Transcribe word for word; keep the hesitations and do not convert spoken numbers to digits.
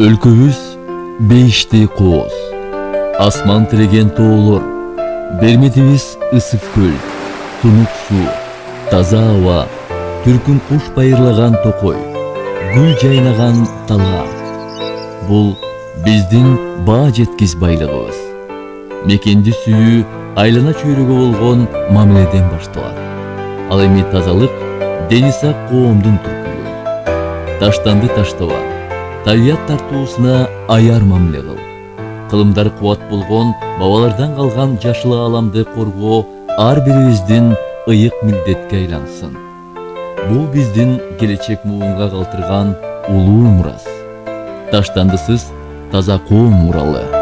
Өлкөбүз бейиштей кооз, асман тиреген тоолор, берметибиз ысык көл, тунук суу, таза аба, түркүн куш байырлаган токой, гүл жайнаган талаа. Бул биздин баа жеткис байлыгыбыз. Мекенди сүйүү айлана чөйрөгө болгон мамиледен башталат. Ал эми тазалык дени сак коомдун түркүлүгү. Таштанды таштаба, табият тартуусуна аяр мамиле кыл. Кылымдар кубат болгон бабалардан калган жашыл ааламды коргоо ар бирибиздин ыйык милдетке айлансын. Бул биздин келечек муунга калтырган улуу мурас. Таштандысыз таза коом муралы.